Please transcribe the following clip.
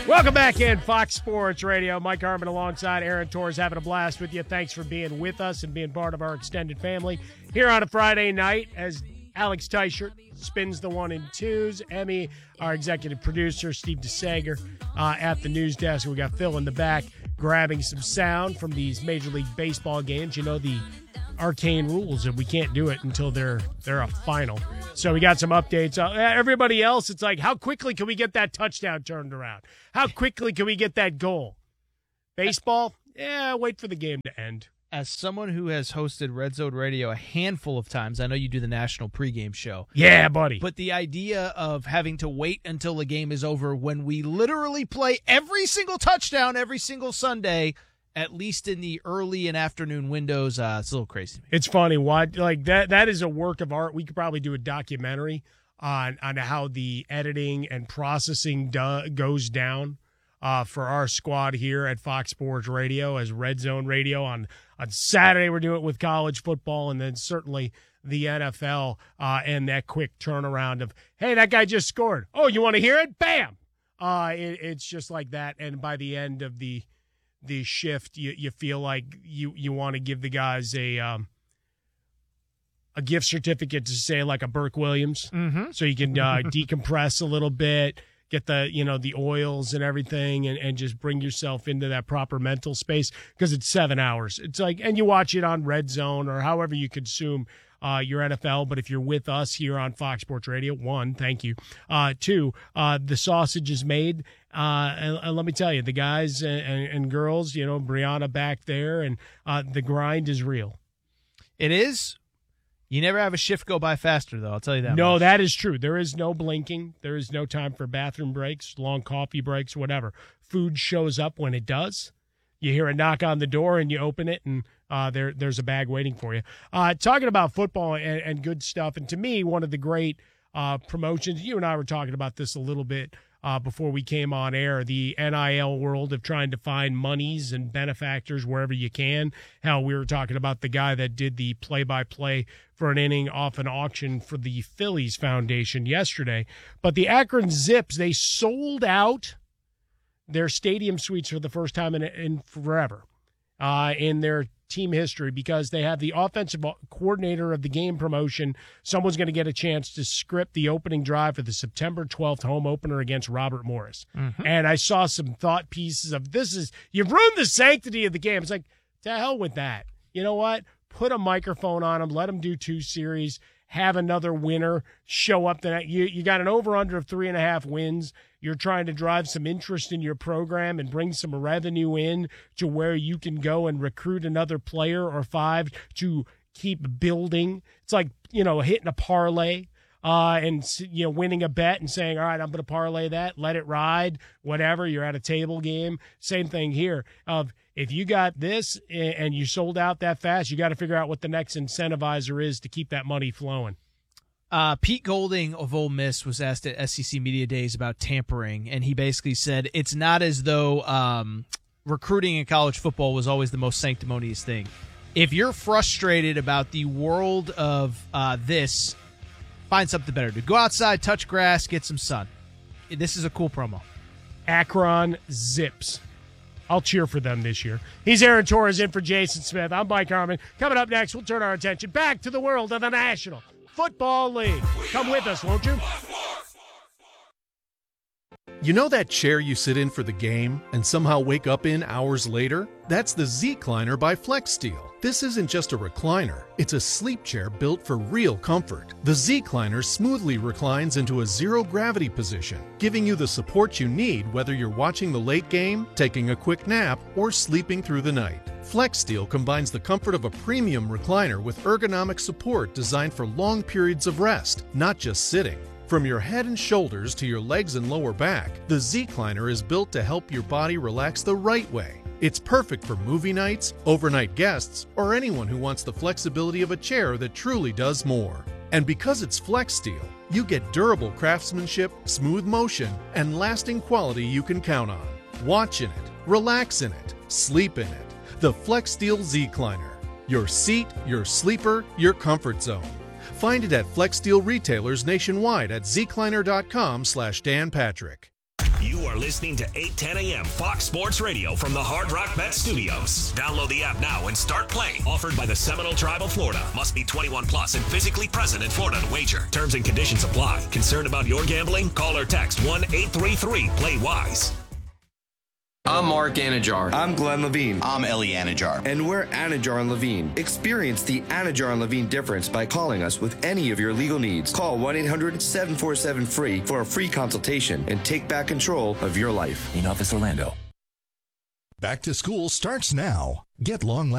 Welcome back in Fox Sports Radio. Mike Harmon alongside Aaron Torres, having a blast with you. Thanks for being with us and being part of our extended family here on a Friday night as Alex Teichert spins the 1 and 2s. Emmy, our executive producer, Steve DeSager at the news desk. We got Phil in the back grabbing some sound from these Major League Baseball games. You know, the arcane rules that we can't do it until they're a final. So we got some updates. Everybody else, it's like, how quickly can we get that touchdown turned around? How quickly can we get that goal? Baseball, wait for the game to end. As someone who has hosted Red Zone Radio a handful of times, I know you do the national pregame show. Yeah, buddy. But the idea of having to wait until the game is over when we literally play every single touchdown every single Sunday, at least in the early and afternoon windows, it's a little crazy to me. It's funny. Like that is a work of art. We could probably do a documentary on how the editing and processing goes down for our squad here at Fox Sports Radio as Red Zone Radio. On Saturday, we're doing it with college football, and then certainly the NFL and that quick turnaround of, hey, that guy just scored. Oh, you want to hear it? Bam! It's just like that, and by the end of the shift, you feel like you want to give the guys a gift certificate to say, like a Burke Williams, so you can decompress a little bit, get the oils and everything, and just bring yourself into that proper mental space, because it's 7 hours. It's like, and you watch it on Red Zone or however you consume your NFL. But if you're with us here on Fox Sports Radio, 1, thank you. 2, the sausage is made. And let me tell you, the guys and girls, Brianna back there, and the grind is real. It is. You never have a shift go by faster, though. I'll tell you that. No, much. That is true. There is no blinking. There is no time for bathroom breaks, long coffee breaks, whatever. Food shows up when it does. You hear a knock on the door and you open it, and there's a bag waiting for you. Talking about football and good stuff, and to me, one of the great promotions, you and I were talking about this a little bit before we came on air, the NIL world of trying to find monies and benefactors wherever you can. How we were talking about the guy that did the play-by-play for an inning off an auction for the Phillies Foundation yesterday. But the Akron Zips, they sold out their stadium suites for the first time in forever in their team history, because they have the offensive coordinator of the game promotion. Someone's going to get a chance to script the opening drive for the September 12th home opener against Robert Morris. And I saw some thought pieces of, you've ruined the sanctity of the game. It's like, to hell with that. You know what? Put a microphone on them, let them do 2 series, have another winner show up. You got an over-under of 3.5 wins. You're trying to drive some interest in your program and bring some revenue in to where you can go and recruit another player or 5 to keep building. It's like, hitting a parlay and winning a bet and saying, all right, I'm going to parlay that, let it ride, whatever. You're at a table game. Same thing here. If you got this and you sold out that fast, you got to figure out what the next incentivizer is to keep that money flowing. Pete Golding of Ole Miss was asked at SEC Media Days about tampering, and he basically said it's not as though recruiting in college football was always the most sanctimonious thing. If you're frustrated about the world of this, find something better to do. Go outside, touch grass, get some sun. This is a cool promo. Akron Zips. I'll cheer for them this year. He's Aaron Torres in for Jason Smith. I'm Mike Harmon. Coming up next, we'll turn our attention back to the world of the National Football League. Come with us, won't you? You know that chair you sit in for the game and somehow wake up in hours later? That's the Z-Cliner by FlexSteel. This isn't just a recliner, it's a sleep chair built for real comfort. The Z-Cliner smoothly reclines into a zero-gravity position, giving you the support you need whether you're watching the late game, taking a quick nap, or sleeping through the night. FlexSteel combines the comfort of a premium recliner with ergonomic support designed for long periods of rest, not just sitting. From your head and shoulders to your legs and lower back, the Z-Cliner is built to help your body relax the right way. It's perfect for movie nights, overnight guests, or anyone who wants the flexibility of a chair that truly does more. And because it's FlexSteel, you get durable craftsmanship, smooth motion, and lasting quality you can count on. Watch in it, relax in it, sleep in it. The FlexSteel Z-Cliner. Your seat, your sleeper, your comfort zone. Find it at FlexSteel retailers nationwide at zcliner.com/Dan Patrick. You are listening to 8:10 a.m. Fox Sports Radio from the Hard Rock Bet Studios. Download the app now and start playing. Offered by the Seminole Tribe of Florida. Must be 21 plus and physically present in Florida to wager. Terms and conditions apply. Concerned about your gambling? Call or text 1-833-PLAY-WISE. I'm Mark Anajar. I'm Glenn Levine. I'm Ellie Anajar. And we're Anajar and Levine. Experience the Anajar and Levine difference by calling us with any of your legal needs. Call 1-800-747-FREE for a free consultation and take back control of your life. In Office Orlando. Back to school starts now. Get long